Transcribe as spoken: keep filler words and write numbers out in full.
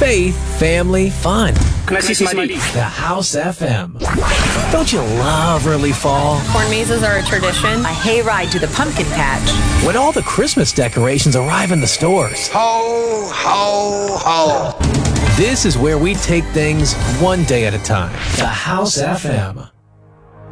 faith, family, fun. Can I see some I D? The House F M. Don't you love early fall? Corn mazes are a tradition. A hayride to the pumpkin patch. When all the Christmas decorations arrive in the stores. Ho, ho, ho. This is where we take things one day at a time. The House F M.